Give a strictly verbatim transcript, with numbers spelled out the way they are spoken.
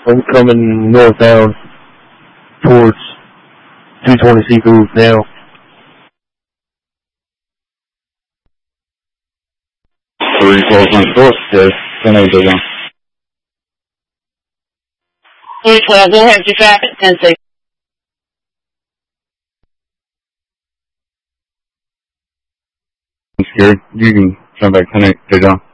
I'm coming northbound towards two twenty Seafood now. three twelve one north, yes, ten eight one. three twelve, we'll have your traffic, ten six. I'm scared. You can come back ten eight, John.